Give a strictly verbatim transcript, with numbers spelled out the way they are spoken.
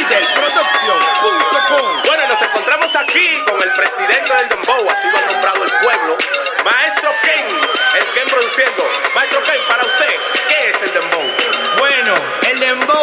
líder production punto com. Bueno, nos encontramos aquí con el presidente del Dembow, así lo ha nombrado el pueblo, Maestro Ken, el Ken produciendo. Maestro Ken, para usted, ¿qué es el Dembow? Bueno, el dembow